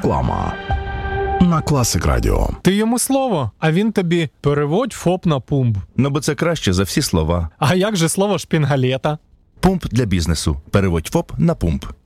Реклама на Класик Радіо. Ти йому слово, а він тобі переводь ФОП на пумп. Ну, бо це краще за всі слова. А як же слово шпінгалета? Пумп для бізнесу. Переводь ФОП на пумп.